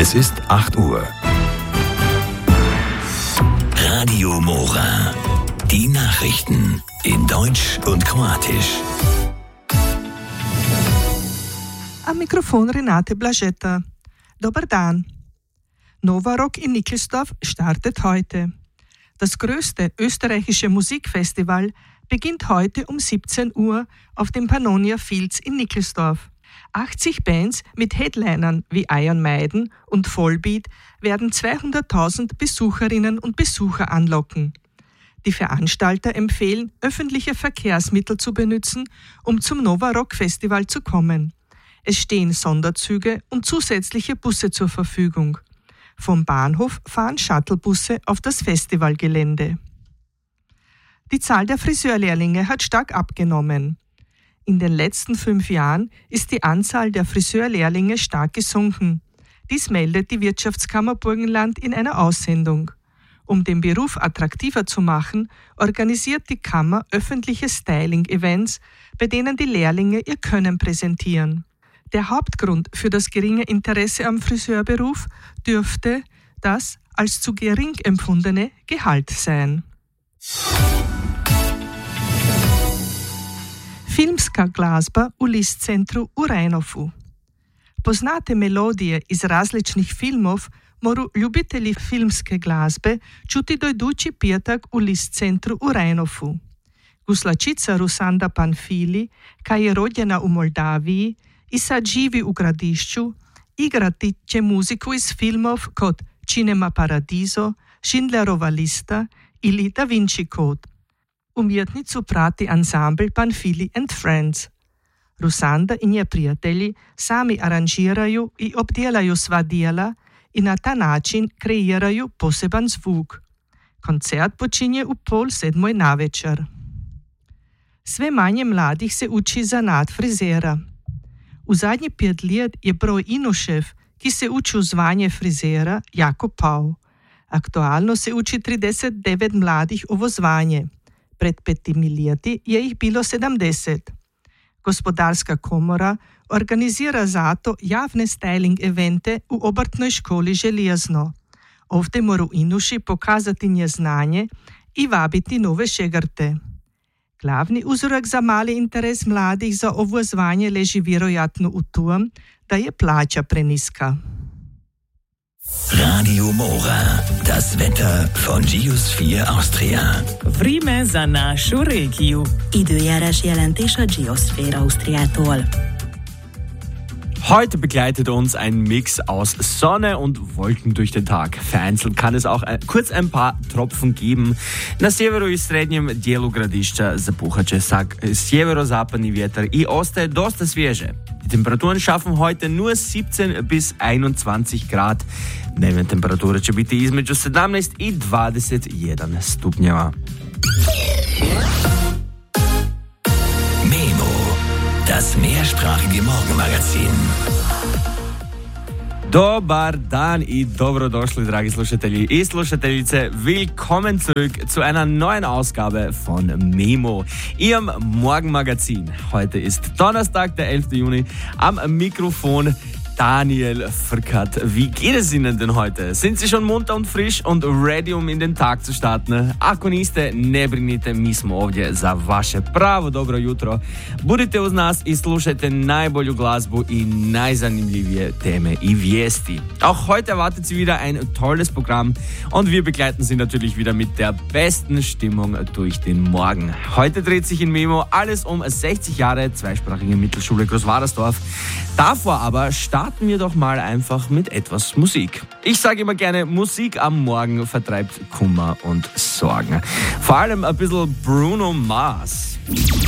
Es ist 8 Uhr. Radio Mora. Die Nachrichten in Deutsch und Kroatisch. Am Mikrofon Renate Blažeta. Dobar dan. Nova Rock in Nickelsdorf startet heute. Das größte österreichische Musikfestival beginnt heute um 17 Uhr auf dem Pannonia Fields in Nickelsdorf. 80 Bands mit Headlinern wie Iron Maiden und Volbeat werden 200.000 Besucherinnen und Besucher anlocken. Die Veranstalter empfehlen, öffentliche Verkehrsmittel zu benutzen, um zum Nova Rock Festival zu kommen. Es stehen Sonderzüge und zusätzliche Busse zur Verfügung. Vom Bahnhof fahren Shuttlebusse auf das Festivalgelände. Die Zahl der Friseurlehrlinge hat stark abgenommen. In den letzten 5 Jahren ist die Anzahl der Friseurlehrlinge stark gesunken. Dies meldet die Wirtschaftskammer Burgenland in einer Aussendung. Um den Beruf attraktiver zu machen, organisiert die Kammer öffentliche Styling-Events, bei denen die Lehrlinge ihr Können präsentieren. Der Hauptgrund für das geringe Interesse am Friseurberuf dürfte das als zu gering empfundene Gehalt sein. Filmska glazba u list centru u Rajnofu. Poznate melodije iz različnih filmov moru ljubitelji filmske glazbe čuti do idući petak u list centru u Rajnofu. Guslačica Rusanda Panfili, ki je rođena u Moldaviji i sad živi u Gradišću, igrati će muziku iz filmov kot Cinema Paradiso, Schindlerova lista ili Da Vinci Code. Umjetnicu prati ansambl Panfili and Friends. Rusanda i nje prijatelji sami aranžiraju i obdjelaju sva dijela i na ta način kreiraju poseban zvuk. Koncert počinje u 6:30 navečer. Sve manje mladih se uči zanat frizera. U zadnjih 5 let je broj Inušev, ki se uči v zvanje frizera, jako pao. Aktualno se uči 39 mladih ovo zvanje. Pred 5 leti je jih bilo 70. Gospodarska komora organizira zato javne styling evente u obrtnoj školi Željezno. Ovdje moru Inuši pokazati nje znanje i vabiti nove šegrte. Glavni uzrok za mali interes mladih za ovo zvanje leži vjerojatno u tom, da je plaća preniska. Radio Mora. Das Wetter von Gius 4 Austria. Vreme za našu regiju. Időjárás jelentés a Geosphere Austriától. Heute begleitet uns ein Mix aus Sonne und Wolken durch den Tag. Vereinzelt kann es auch kurz ein paar Tropfen geben. Na sjeveru i srednjem dijelu Gradišća zapuhat će sjeverozapadni vjetar i ostaje dosta svježe. Die Temperaturen schaffen heute nur 17 bis 21 Grad. Dnevna temperatura će biti između 17 i 21 stupnjeva. Memo. Das mehrsprachige Morgenmagazin. Dobar dan i dobrodošli, dragi slušatelji i slušateljice. Willkommen zurück zu einer neuen Ausgabe von Memo, Ihrem Morgenmagazin. Heute ist Donnerstag, der 11. Juni. Am Mikrofon Daniel Frkat. Wie geht es Ihnen denn heute? Sind Sie schon munter und frisch und ready, um in den Tag zu starten? Ako niste, ne brinite, mi smo ovdje za vaše pravo dobro jutro. Budite uz nas i slušajte najbolju glazbu i najzanimljivije teme i vijesti. Auch heute erwartet Sie wieder ein tolles Programm und wir begleiten Sie natürlich wieder mit der besten Stimmung durch den Morgen. Heute dreht sich in Memo alles um 60 Jahre zweisprachige Mittelschule Großwadersdorf. Davor aber starten wir doch mal einfach mit etwas Musik. Ich sage immer gerne, Musik am Morgen vertreibt Kummer und Sorgen. Vor allem ein bisschen Bruno Mars.